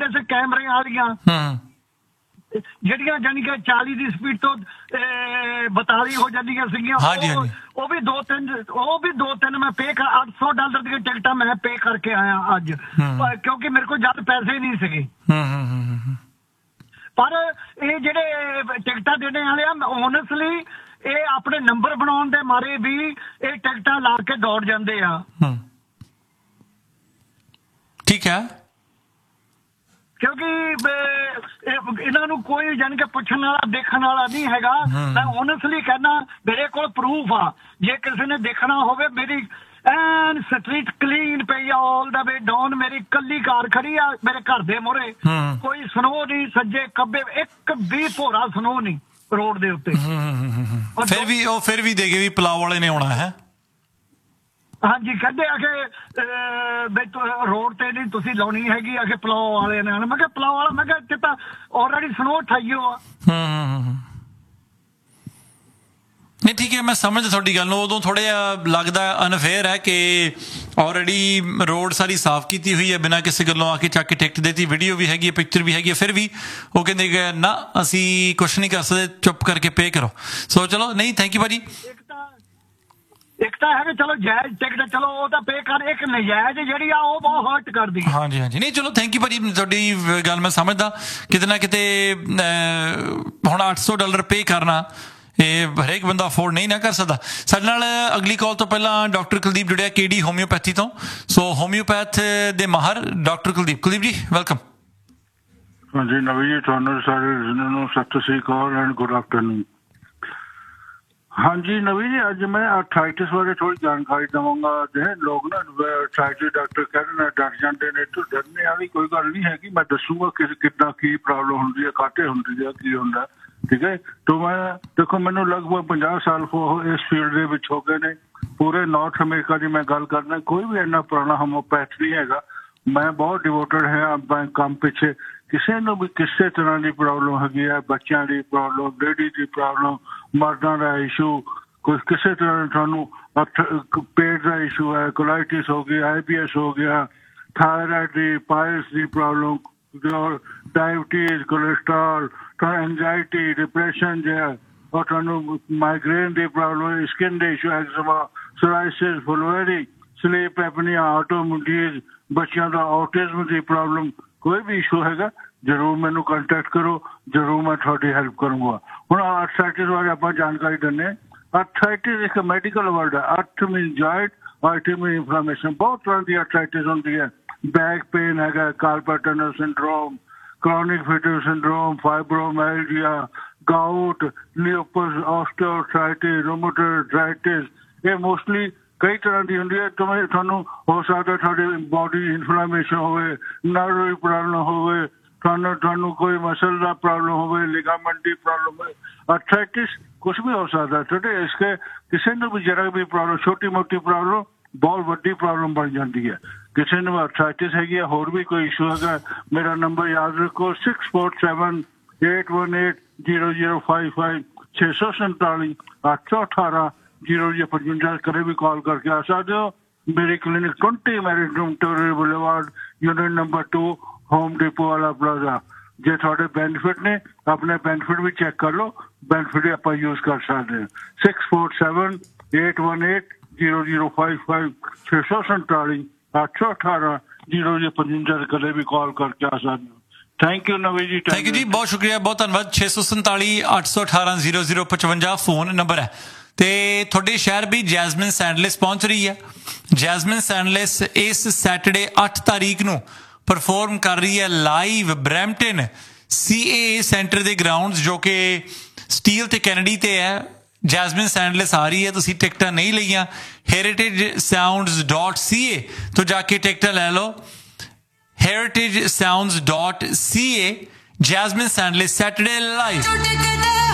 ਹੁੰਦੇ ਸੀ ਕੈਮਰੇ ਵਾਲੀਆਂ ਜਿਹੜੀਆਂ ਜਾਨੀ ਕਿ 40 ਦੀ ਸਪੀਡ ਤੋਂ 42 ਹੋ ਜਾਂਦੀਆਂ ਸੀਗੀਆਂ। ਉਹ ਵੀ ਦੋ ਤਿੰਨ ਮੈਂ ਪੇ ਕਰ $800 ਦੀਆਂ ਟਿਕਟਾਂ ਮੈਂ ਪੇ ਕਰਕੇ ਆਇਆ ਅੱਜ, ਕਿਉਂਕਿ ਮੇਰੇ ਕੋਲ ਜਦ ਪੈਸੇ ਨਹੀਂ ਸੀਗੇ। ਪਰ ਇਹ ਜਿਹੜੇ ਟਿਕਟਾਂ ਦੇਣੇ ਵਾਲੇ ਆ ਓਨੈਸਟਲੀ ਇਹ ਆਪਣੇ ਨੰਬਰ ਬਣਾਉਣ ਦੇ ਮਾਰੇ ਵੀ ਇਹ ਟਿਕਟਾਂ ਲਾ ਕੇ ਦੌੜ ਜਾਂਦੇ ਆ। ਠੀਕ ਹੈ, ਕਿਉਂਕਿ ਇਹਨਾਂ ਨੂੰ ਕੋਈ ਜਾਣੀ ਕਿ ਪੁੱਛਣ ਵਾਲਾ ਦੇਖਣ ਵਾਲਾ ਨਹੀਂ ਹੈਗਾ। ਮੈਂ ਓਨੈਸਟਲੀ ਕਹਿਣਾ ਮੇਰੇ ਕੋਲ ਪ੍ਰੂਫ ਆ, ਜੇ ਕਿਸੇ ਨੇ ਦੇਖਣਾ ਹੋਵੇ ਮੇਰੀ ਐਨ ਸਟਰੀਟ ਕਲੀਨ ਪਈ ਆ ਆਲ ਦਾ ਵੇ ਡਾਊਨ। ਮੇਰੀ ਕੱਲੀ ਕਾਰ ਖੜੀ ਆ ਮੇਰੇ ਘਰ ਦੇ ਮੂਹਰੇ, ਕੋਈ ਸਨੋ ਨਹੀਂ ਸੱਜੇ ਖੱਬੇ, ਇੱਕ ਵੀ ਭੋਰਾ ਸਨੋ ਨਹੀਂ ਰੋਡ ਦੇ ਉੱਤੇ। ਫਿਰ ਵੀ ਦੇਖੇ ਵੀ ਪਲਾਓ ਵਾਲੇ ਨੇ ਆਉਣਾ ਹੈ। ਹਾਂਜੀ, ਕਹਿੰਦੇ ਆ ਕਿ ਰੋਡ ਤੇ ਨਹੀਂ ਤੁਸੀਂ ਲਾਉਣੀ ਹੈਗੀ, ਆ ਕਿ ਪਲਾਓ ਵਾਲੇ ਨੇ। ਮੈਂ ਕਿਹਾ ਪਲਾਓ ਵਾਲਾ, ਮੈਂ ਕਿਹਾ ਇੱਥੇ ਤਾਂ ਆਲਰੇਡੀ ਸਨੋ ਠਾਈਓ ਆ। ਨਹੀਂ ਠੀਕ ਹੈ, ਮੈਂ ਸਮਝ ਤੁਹਾਡੀ ਗੱਲ ਨੂੰ। ਉਦੋਂ ਥੋੜ੍ਹਾ ਜਿਹਾ ਲੱਗਦਾ ਅਨਫੇਅਰ ਹੈ ਕਿ ਆਲਰੇਡੀ ਰੋਡ ਸਾਰੀ ਸਾਫ਼ ਕੀਤੀ ਹੋਈ ਹੈ, ਬਿਨਾਂ ਕਿਸੇ ਗੱਲੋਂ ਆ ਕੇ ਚੱਕ ਕੇ ਟਿਕਟ ਦੇਤੀ। ਵੀਡੀਓ ਵੀ ਹੈਗੀ ਹੈ, ਪਿਕਚਰ ਵੀ ਹੈਗੀ ਹੈ, ਫਿਰ ਵੀ ਉਹ ਕਹਿੰਦੇ ਕਿ ਨਾ ਅਸੀਂ ਕੁਛ ਨਹੀਂ ਕਰ ਸਕਦੇ, ਚੁੱਪ ਕਰਕੇ ਪੇ ਕਰੋ। ਸੋ ਚਲੋ, ਨਹੀਂ ਥੈਂਕ ਯੂ ਭਾਜੀ। ਇੱਕ ਤਾਂ ਹੈਗਾ ਚਲੋ ਜਾਇਜ਼ ਟਿਕਟ, ਚਲੋ ਉਹ ਤਾਂ ਪੇ ਕਰ, ਇੱਕ ਨਜਾਇਜ਼ ਜਿਹੜੀ ਆ ਉਹ ਬਹੁਤ ਹਰਟ ਕਰਦੀ। ਹਾਂਜੀ, ਨਹੀਂ ਚਲੋ ਥੈਂਕ ਯੂ ਭਾਜੀ, ਤੁਹਾਡੀ ਗੱਲ ਮੈਂ ਸਮਝਦਾ। ਕਿਤੇ ਨਾ ਕਿਤੇ ਹੁਣ $800 ਪੇ ਕਰਨਾ ਇਹ ਹਰੇਕ ਬੰਦਾ ਅਫੋਰਡ ਨਹੀਂ ਨਾ ਕਰ ਸਕਦਾ। ਸਾਡੇ ਨਾਲ ਅਗਲੀ ਕਾਲ ਤੋਂ ਪਹਿਲਾਂ ਡਾਕਟਰ ਕੁਲਦੀਪ ਜੁੜਿਆ KD ਹੋਮਿਓਪੈਥੀ ਤੋਂ। ਸੋ ਹੋਮਿਓਪੈਥ ਦੇ ਮਾਹਰ ਡਾਕਟਰ ਕੁਲਦੀਪ ਜੀ ਵੈਲਕਮ। ਹਾਂਜੀ ਨਵੀਂ ਜੀ, ਤੁਹਾਨੂੰ ਸਾਰੇ ਨੂੰ ਸਤਿ ਸ੍ਰੀ ਅਕਾਲ ਐਂਡ ਗੁੱਡ ਆਫਟਰਨੂਨ। ਹਾਂਜੀ ਨਵੀਂ ਜੀ, ਅੱਜ ਮੈਂ ਆਰਥਰਾਈਟਿਸ ਬਾਰੇ ਥੋੜੀ ਜਾਣਕਾਰੀ ਦੇਵਾਂਗਾ। ਲੋਕ ਨਾ ਆਰਥਰਾਈਟਿਸ ਡਾਕਟਰ ਕਹਿੰਦੇ ਡਰ ਜਾਂਦੇ ਨੇ, ਤਾਂ ਡਰਨੇ ਵਾਲੀ ਕੋਈ ਗੱਲ ਨਹੀਂ ਹੈਗੀ। ਮੈਂ ਦੱਸੂਗਾ ਕਿੱਦਾਂ ਕੀ ਪ੍ਰੋਬਲਮ ਹੁੰਦੀ ਹੈ, ਕਾਹਤੇ ਹੁੰਦੀ ਹੈ, ਕੀ ਹੁੰਦਾ। ਠੀਕ ਹੈ, ਤਾਂ ਮੈਂ ਦੇਖੋ ਮੈਨੂੰ ਲਗਭਗ 50 ਸਾਲ ਇਸ ਫੀਲਡ ਦੇ ਵਿੱਚ ਹੋ ਗਏ ਨੇ। ਪੂਰੇ ਨਾਰਥ ਅਮਰੀਕਾ ਦੀ ਮੈਂ ਗੱਲ ਕਰਨਾ, ਕੋਈ ਵੀ ਇੰਨਾ ਪੁਰਾਣਾ ਹੋਮੋਪੈਥ ਨਹੀਂ ਹੈਗਾ। ਮੈਂ ਬਹੁਤ ਡਿਵੋਟਡ ਹਾਂ ਕੰਮ ਪਿੱਛੇ। ਕਿਸੇ ਨੂੰ ਵੀ ਕਿਸੇ ਤਰ੍ਹਾਂ ਦੀ ਪ੍ਰੋਬਲਮ ਹੈਗੀ ਹੈ, ਬੱਚਿਆਂ ਦੀ ਪ੍ਰੋਬਲਮ, ਲੇਡੀ ਦੀ ਪ੍ਰੋਬਲਮ, ਮਰਦਾਂ ਦਾ ਇਸ਼ੂ, ਕੁਛ ਕਿਸੇ ਤਰ੍ਹਾਂ ਤੁਹਾਨੂੰ ਪੇਟ ਦਾ ਇਸ਼ੂ ਹੈ, ਕੋਲਾਈਟਿਸ ਹੋ ਗਈ, IBS ਹੋ ਗਿਆ, ਥਾਇਰਾਇਡ ਦੀ, ਪਾਇਲਸ ਦੀ problem, diabetes, cholesterol, anxiety, depression ਜਿਹਾ, ਔਰ ਤੁਹਾਨੂੰ ਮਾਈਗ੍ਰੇਨ ਦੀ ਪ੍ਰੋਬਲਮ, ਸਕਿਨ ਦੇ ਇਸ਼ੂ, ਐਗਜ਼ਮਾ, ਸੋਰਾਇਸਿਸ, ਫੁਲਵੇਰੀ, ਸਲੀਪ ਐਪਨੀਆ, ਆਟੋਮੋਡੀਜ਼, ਬੱਚਿਆਂ ਦਾ ਆਟਿਜ਼ਮ ਦੀ ਪ੍ਰੋਬਲਮ, ਕੋਈ ਵੀ ਇਸ਼ੂ ਹੈਗਾ ਜ਼ਰੂਰ ਮੈਨੂੰ ਕੰਟੈਕਟ ਕਰੋ, ਜ਼ਰੂਰ ਮੈਂ ਤੁਹਾਡੀ ਹੈਲਪ ਕਰੂੰਗਾ। ਹੁਣ ਆਰਥਰਾਈਟਿਸ ਬਾਰੇ ਆਪਾਂ ਜਾਣਕਾਰੀ ਦਿੰਦੇ ਹਾਂ। ਆਰਥਰਾਈਟਿਸ ਇੱਕ ਮੈਡੀਕਲ ਵਰਡ ਹੈ। ਅਰਥ ਮੀਨ ਜॉइंट, ਆਈਟੀ ਮੀਨ ਇਨਫਲੇਮੇਸ਼ਨ। ਬਹੁਤ ਤਰ੍ਹਾਂ ਦੀ ਆਰਥਰਾਈਟਿਸ ਹੁੰਦੀ ਹੈ। ਬੈਕ ਪੇਨ ਹੈਗਾ, carpal tunnel syndrome, chronic fatigue syndrome, fibromyalgia, gout, lupus, osteoarthritis, rheumatoid arthritis, ਇਹ ਮੋਸਟਲੀ ਕਈ ਤਰ੍ਹਾਂ ਦੀ ਹੁੰਦੀ ਹੈ। ਤੁਹਾਨੂੰ ਹੋ ਸਕਦਾ ਤੁਹਾਡੀ ਬੋਡੀ ਇਨਫਲੇਮੇਸ਼ਨ ਹੋਵੇ, ਨਰਵ ਦੀ ਪ੍ਰੋਬਲਮ ਹੋਵੇ, ਤੁਹਾਨੂੰ ਕੋਈ ਮਸਲ ਦਾ ਪ੍ਰੋਬਲਮ ਹੋਵੇ, ਲਿਗਾਮੈਂਟ ਦੀ ਪ੍ਰੋਬਲਮ ਹੋਵੇ। ਆਰਥਰਾਈਟਿਸ ਕੁਛ ਵੀ ਹੋ ਸਕਦਾ ਤੁਹਾਡੇ। ਇਸਕੇ ਕਿਸੇ ਨੂੰ ਵੀ ਜਰਾ ਵੀ ਪ੍ਰੋਬਲਮ, ਛੋਟੀ ਮੋਟੀ ਪ੍ਰੋਬਲਮ ਬਹੁਤ ਵੱਡੀ ਪ੍ਰੋਬਲਮ ਬਣ ਜਾਂਦੀ ਹੈ। ਕਿਸੇ ਨੂੰ ਆਰਥਰਾਈਟਿਸ ਹੈਗੀ ਹੈ, ਹੋਰ ਵੀ ਕੋਈ ਇਸ਼ੂ ਹੈਗਾ, ਮੇਰਾ ਨੰਬਰ ਯਾਦ ਰੱਖੋ 6478180055 647 818 0055 ਕਦੇ ਵੀ ਕਾਲ ਕਰਕੇ ਆ ਸਕਦੇ ਹੋ। ਮੇਰੀ clinic 20 ਮੈਰਿਟਮ boulevard, unit number 2, home depot ਵਾਲਾ ਪਲਾਜ਼ਾ। ਜੇ ਤੁਹਾਡੇ ਬੈਨੀਫਿਟ ਨੇ ਆਪਣੇ ਬੈਨੀਫਿਟ ਵੀ ਚੈੱਕ ਕਰ ਲਓ, ਬੈਨੀਫਿਟ ਆਪਾਂ ਯੂਜ਼ ਕਰ ਸਕਦੇ ਹਾਂ। 6478180055 647 818 0055 ਕਦੇ ਵੀ ਕਾਲ ਕਰਕੇ ਆ ਸਕਦੇ ਹੋ। ਥੈਂਕ ਯੂ ਨਵੀਂ ਜੀ, ਥੈਂਕ ਯੂ ਜੀ, ਬਹੁਤ ਸ਼ੁਕਰੀਆ, ਬਹੁਤ ਧੰਨਵਾਦ। 647 818 0055 ਫੋਨ ਨੰਬਰ ਹੈ। ਤੇ ਤੁਹਾਡੇ ਸ਼ਹਿਰ ਵੀ ਜੈਸਮਿਨ ਸੈਂਡਲਿਸ ਪਹੁੰਚ ਰਹੀ ਹੈ। ਜੈਸਮਿਨ ਸੈਂਡਲਿਸ ਇਸ ਸੈਟਰਡੇ 8 ਤਾਰੀਖ ਨੂੰ ਪਰਫਾਰਮ ਕਰ ਰਹੀ ਹੈ ਲਾਈਵ ਬਰੈਂਪਟਨ CAA ਸੈਂਟਰ ਦੇ ਗਰਾਊਂਡਸ, ਜੋ ਕਿ ਸਟੀਲ ਤੇ ਕੈਨੇਡੀ ਤੇ ਹੈ। ਜੈਸਮਿਨ ਸੈਂਡਲਿਸ ਆ ਰਹੀ ਹੈ। ਤੁਸੀਂ ਟਿਕਟਾਂ ਨਹੀਂ ਲਈਆਂ, heritagesounds.ca ਤੋਂ ਜਾ ਕੇ ਟਿਕਟਾਂ ਲੈ ਲਓ। heritagesounds.ca, Jasmine ਸੈਂਡਲਿਸ Saturday live.